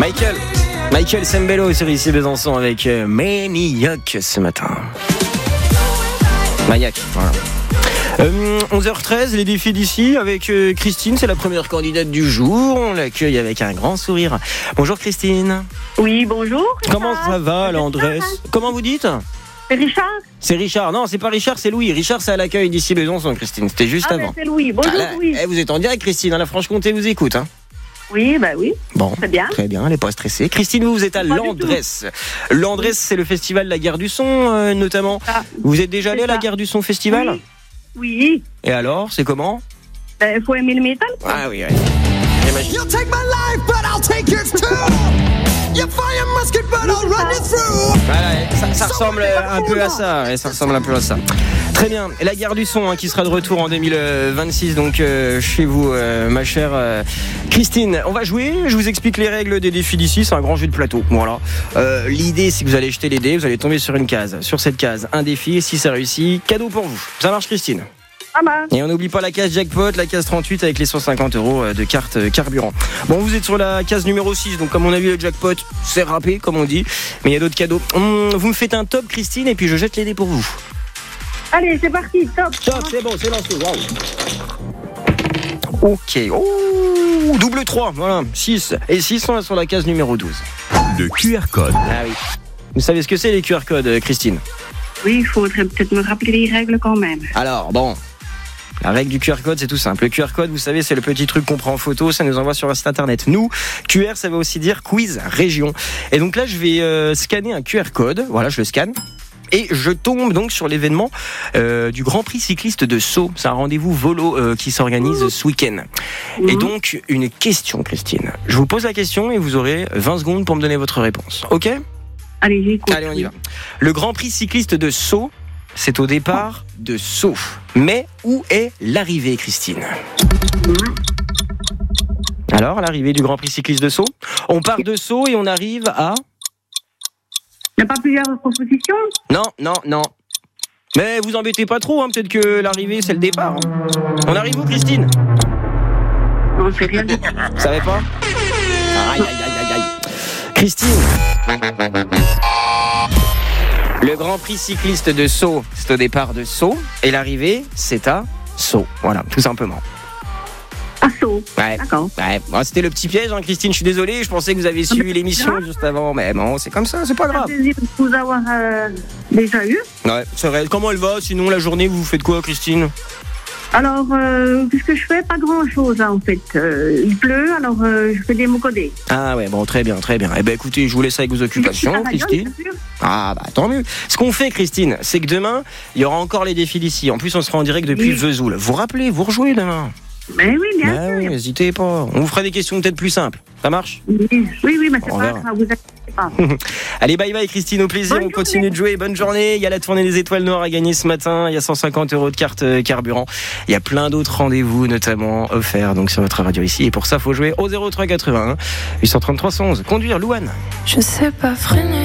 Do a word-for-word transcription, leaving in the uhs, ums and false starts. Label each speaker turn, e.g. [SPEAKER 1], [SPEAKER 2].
[SPEAKER 1] Michael, Michael Sembello sur ici Besançon avec euh, Maniac ce matin. Maniac, voilà. Euh, onze heures treize, les défis d'ici avec euh, Christine, c'est la première candidate du jour. On l'accueille avec un grand sourire. Bonjour Christine.
[SPEAKER 2] Oui, bonjour.
[SPEAKER 1] Comment ça va, l'Andresse? Comment vous dites?
[SPEAKER 2] C'est Richard.
[SPEAKER 1] C'est Richard. Non, c'est pas Richard, c'est Louis. Richard, c'est à l'accueil d'ici Besançon, Christine. C'était juste
[SPEAKER 2] ah,
[SPEAKER 1] avant.
[SPEAKER 2] Ben, c'est Louis. Bonjour,
[SPEAKER 1] ah, là,
[SPEAKER 2] Louis.
[SPEAKER 1] Eh, vous êtes en direct, Christine. Hein, la Franche-Comté vous écoute. Hein.
[SPEAKER 2] Oui, bah oui.
[SPEAKER 1] Bon,
[SPEAKER 2] très bien.
[SPEAKER 1] Très bien, elle n'est pas stressée. Christine, vous, vous êtes à Landresse. Landresse, c'est le festival de la Gare du Son, euh, notamment. Ah, vous êtes déjà allé à la Gare du Son Festival?
[SPEAKER 2] Oui. Oui.
[SPEAKER 1] Et alors, c'est comment?
[SPEAKER 2] Il faut aimer le métal, quoi.
[SPEAKER 1] Ah oui, oui. J'imagine.
[SPEAKER 3] You'll take my life, but I'll take yours too. You fire musket, but I'll run you through.
[SPEAKER 1] Voilà, ça, ça ressemble un peu à ça. Ouais, ça ressemble un peu à ça. Très bien. La Gare du Son hein, qui sera de retour en deux mille vingt-six, donc euh, chez vous, euh, ma chère euh, Christine. On va jouer. Je vous explique les règles des défis d'ici. C'est un grand jeu de plateau. Voilà. Euh, l'idée, c'est que vous allez jeter les dés. Vous allez tomber sur une case. Sur cette case, un défi. Et si ça réussit, cadeau pour vous. Ça marche, Christine? Et on n'oublie pas la case jackpot, la case trente-huit avec les cent cinquante euros de carte carburant. Bon, vous êtes sur la case numéro six, donc comme on a vu le jackpot, c'est râpé, comme on dit. Mais il y a d'autres cadeaux. Hum, vous me faites un top, Christine, et puis je jette les dés pour vous.
[SPEAKER 2] Allez, c'est parti, top.
[SPEAKER 1] Top, c'est bon, c'est lancé. Wow. Ok. Oh, double trois, voilà. six. Et six sont là sur la case numéro douze.
[SPEAKER 4] Le Q R code.
[SPEAKER 1] Ah oui. Vous savez ce que c'est les Q R codes, Christine?
[SPEAKER 2] Oui, il faudrait peut-être me rappeler les règles quand même.
[SPEAKER 1] Alors, bon. La règle du Q R code, c'est tout simple. Le Q R code, vous savez, c'est le petit truc qu'on prend en photo, ça nous envoie sur un site internet. Nous, Q R, ça veut aussi dire quiz région. Et donc là, je vais euh, scanner un Q R code. Voilà, je le scanne. Et je tombe donc sur l'événement euh, du Grand Prix cycliste de Sceaux. C'est un rendez-vous volo euh, qui s'organise mmh. ce week-end. Mmh. Et donc, une question, Christine. Je vous pose la question et vous aurez vingt secondes pour me donner votre réponse. Ok ?
[SPEAKER 2] Allez, j'écoute.
[SPEAKER 1] Allez, on y va. Le Grand Prix cycliste de Sceaux, c'est au départ de Sceaux. Mais où est l'arrivée, Christine? Alors, l'arrivée du Grand Prix cycliste de Sceaux? On part de Sceaux et on arrive à...
[SPEAKER 2] Il n'y a pas plusieurs propositions?
[SPEAKER 1] Non, non, non. Mais vous embêtez pas trop, hein, peut-être que l'arrivée, c'est le départ. Hein. On arrive où, Christine?
[SPEAKER 2] Non, c'est rien du tout.
[SPEAKER 1] Vous savez pas? Aïe, aïe, aïe, aïe, aïe. Christine. Le Grand Prix cycliste de Sceaux, c'est au départ de Sceaux. Et l'arrivée, c'est à Sceaux. Voilà, tout simplement.
[SPEAKER 2] À Sceaux.
[SPEAKER 1] Ouais.
[SPEAKER 2] D'accord. Ouais.
[SPEAKER 1] Bon, c'était le petit piège, hein, Christine. Je suis désolé. Je pensais que vous avez suivi l'émission juste avant. Mais bon, c'est comme ça, c'est pas grave.
[SPEAKER 2] C'est un plaisir de vous avoir euh, déjà eu.
[SPEAKER 1] Ouais, c'est vrai. Comment elle va? Sinon, la journée, vous faites quoi, Christine?
[SPEAKER 2] Alors, euh, qu'est-ce que je fais? Pas grand-chose, hein, en fait. Euh, il pleut, alors euh, je fais des mots codés.
[SPEAKER 1] Ah ouais, bon, très bien, très bien. Eh ben, écoutez, je vous laisse avec vos occupations, Christine. Ah bah, tant mieux. Ce qu'on fait, Christine, c'est que demain, il y aura encore les défis d'ici. En plus, on sera en direct depuis oui. Vesoul. Vous rappelez, vous rejouez demain?
[SPEAKER 2] Mais oui, bien
[SPEAKER 1] bah
[SPEAKER 2] sûr.
[SPEAKER 1] Oui, n'hésitez pas. On vous fera des questions peut-être plus simples. Ça marche?
[SPEAKER 2] Oui, oui, oui mais c'est on pas grave, vous inquiétez pas.
[SPEAKER 1] Allez, bye bye Christine, au plaisir. Bonne on continue journée. de jouer. Bonne journée. Il y a la tournée des étoiles noires à gagner ce matin. Il y a cent cinquante euros de carte carburant. Il y a plein d'autres rendez-vous, notamment offerts donc sur votre radio ici. Et pour ça, il faut jouer au zéro trois quatre-vingt-un huit cent trente-trois cent onze. Conduire, Louane.
[SPEAKER 5] Je sais pas freiner.